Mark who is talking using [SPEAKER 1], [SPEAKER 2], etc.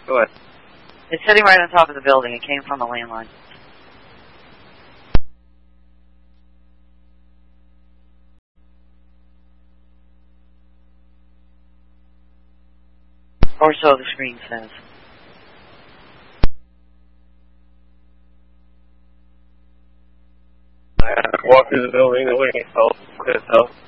[SPEAKER 1] Go ahead.
[SPEAKER 2] It's sitting right on top of the building. It came from a landline. Or so the screen says.
[SPEAKER 1] I walk through the building, nobody can help.